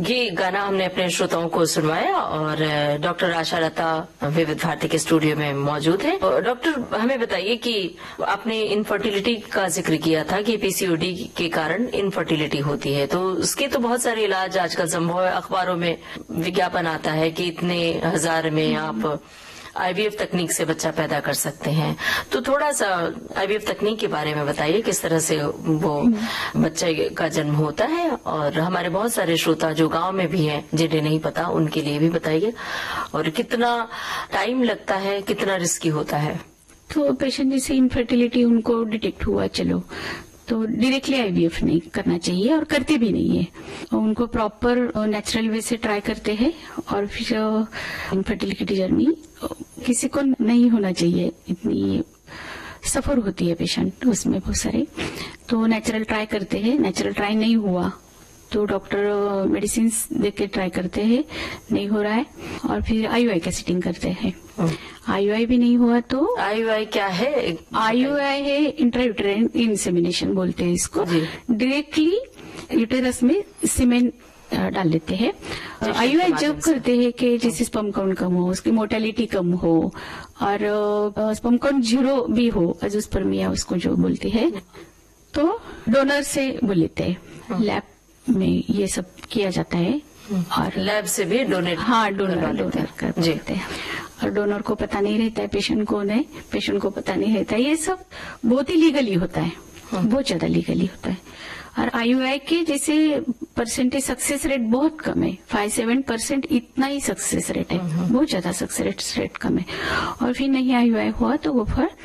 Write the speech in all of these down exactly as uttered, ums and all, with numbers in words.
ये गाना हमने अपने श्रोताओं को सुनवाया और डॉक्टर आशा लता विविध भारती के स्टूडियो में मौजूद है। डॉक्टर हमें बताइए कि आपने इनफर्टिलिटी का जिक्र किया था कि पीसीओडी के कारण इनफर्टिलिटी होती है, तो उसके तो बहुत सारे इलाज आजकल संभव है। अखबारों में विज्ञापन आता है कि इतने हजार में आप आईवीएफ तकनीक से बच्चा पैदा कर सकते हैं। तो थोड़ा सा आईवीएफ तकनीक के बारे में बताइए, किस तरह से वो बच्चे का जन्म होता है, और हमारे बहुत सारे श्रोता जो गांव में भी हैं जिन्हें नहीं पता उनके लिए भी बताइए, और कितना टाइम लगता है, कितना रिस्की होता है। तो पेशेंट जैसे इनफर्टिलिटी उनको डिटेक्ट हुआ, चलो तो डायरेक्टली आईवीएफ नहीं करना चाहिए और करते भी नहीं है, उनको प्रॉपर नेचुरल वे से ट्राई करते हैं। और फिर इनफर्टिलिटी जर्नी किसी को नहीं होना चाहिए, इतनी सफर होती है पेशेंट उसमें बहुत सारे, तो नेचुरल ट्राई करते हैं। नेचुरल ट्राई नहीं हुआ तो डॉक्टर मेडिसिन देके ट्राई करते हैं, नहीं हो रहा है, और फिर आईयूआई का सेटिंग करते हैं। आईयूआई भी नहीं हुआ तो आईयूआई क्या है? आईयूआई है इंट्रायूटेराइन इंसेमिनेशन बोलते हैं इसको। डायरेक्टली यूटेरस में सीमेन डाल लेते हैं। आईयूआई जब करते हैं कि जैसे स्पर्म काउंट कम हो, उसकी मोर्टेलिटी कम हो, और स्पर्म काउंट जीरो भी हो, अजोस्पर्मिया उसको जो बोलते हैं, तो डोनर से बोल लेते हैं। लैब में ये सब किया जाता है, और लैब से भी डोनेट हाँ डोनर डोनर कर देते हैं। और डोनर को पता नहीं रहता है पेशेंट कौन है, पेशेंट को पता नहीं रहता है। ये सब बहुत ही लीगली होता है, बहुत ज्यादा लीगली होता है। और आईयूआई के जैसे परसेंटेज सक्सेस रेट बहुत कम है, फाइव सेवन परसेंट इतना ही सक्सेस रेट है, बहुत ज्यादा सक्सेस रेट कम है। और फिर नहीं आईयूआई हुआ तो वो फिर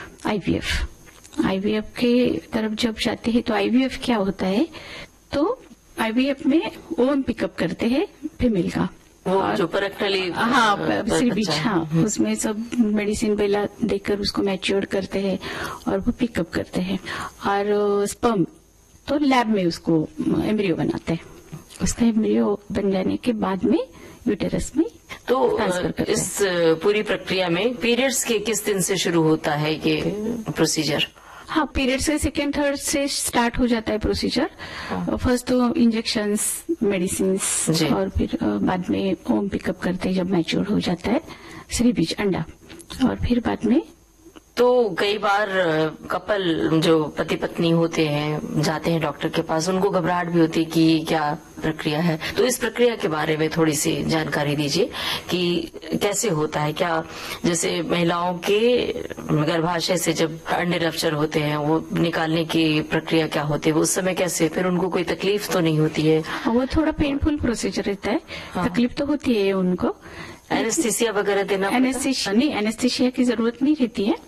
आईवीएफ आईवीएफ के तरफ जब जाते हैं तो आईवीएफ क्या होता है, तो आईवीएफ में ओवम पिकअप करते हैं फीमेल का, वो जो परक्टली हाँ बीच, हाँ उसमें सब मेडिसिन पहला देकर उसको मैच्योर करते हैं और वो पिकअप करते हैं। और स्पर्म तो लैब में उसको एम्ब्रियो बनाते हैं, उसका एम्ब्रियो बन जाने के बाद में यूटेरस में तो इस पूरी प्रक्रिया में पीरियड्स के किस दिन से शुरू होता है ये प्रोसीजर? हाँ, पीरियड से सेकेंड थर्ड से स्टार्ट हो जाता है प्रोसीजर। फर्स्ट तो इंजेक्शंस, मेडिसिन, और फिर बाद में ओम पिकअप करते हैं जब मैच्योर हो जाता है श्री बीज अंडा, और फिर बाद में तो कई बार कपल जो पति पत्नी होते हैं जाते हैं डॉक्टर के पास, उनको घबराहट भी होती है कि क्या प्रक्रिया है, तो इस प्रक्रिया के बारे में थोड़ी सी जानकारी दीजिए कि कैसे होता है। क्या जैसे महिलाओं के गर्भाशय से जब अंडे रप्चर होते हैं वो निकालने की प्रक्रिया क्या होती है, उस समय कैसे, फिर उनको कोई तकलीफ तो नहीं होती है? वो थोड़ा पेनफुल प्रोसीजर रहता है। हाँ। तकलीफ तो होती है उनको, एनेस्थीसिया वगैरह देना? एनेस्थीसिया नहीं, एनेस्थीसिया की जरूरत नहीं रहती है।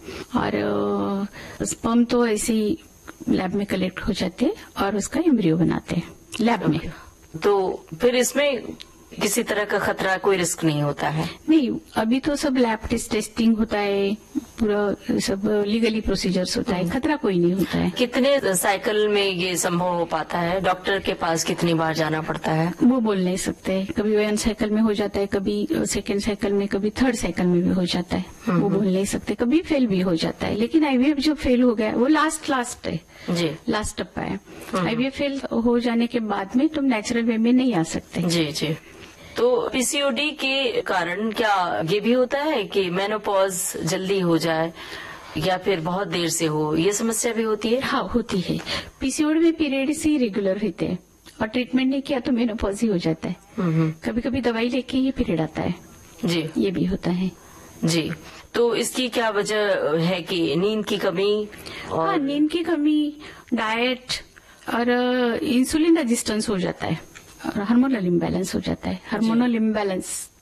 और स्पर्म तो ऐसे ही लैब में कलेक्ट हो जाते हैं और उसका एम्ब्रियो बनाते हैं लैब में। तो फिर इसमें किसी तरह का खतरा, कोई रिस्क नहीं होता है? नहीं, अभी तो सब लैब टेस्ट टेस्टिंग होता है, पूरा सब लीगली प्रोसीजर्स होता है, खतरा कोई नहीं होता है। कितने साइकिल में ये संभव हो पाता है? डॉक्टर के पास कितनी बार जाना पड़ता है? वो बोल नहीं सकते, कभी वन साइकिल में हो जाता है, कभी सेकेंड साइकिल में, कभी थर्ड साइकिल में भी हो जाता है, वो बोल नहीं सकते, कभी फेल भी हो जाता है। लेकिन आईवीएफ जो फेल हो गया वो लास्ट लास्ट है जी, लास्ट टप्पा है। आईवीएफ फेल हो जाने के बाद में तुम नेचुरल वे में नहीं आ सकते। जी जी। तो पीसीओडी के कारण क्या ये भी होता है कि मेनोपॉज जल्दी हो जाए या फिर बहुत देर से हो, ये समस्या भी होती है? हाँ होती है। पीसीओडी में पीरियड्स ही रेगुलर रहते हैं और ट्रीटमेंट नहीं किया तो मेनोपॉज ही हो जाता है। कभी कभी दवाई लेके ही पीरियड आता है जी, ये भी होता है जी। तो इसकी क्या वजह है कि नींद की कमी? और हाँ, नींद की कमी, डाइट और इंसुलिन रेजिस्टेंस हो जाता है और हार्मोनल इम्बैलेंस हो जाता है। Hormonal imbalance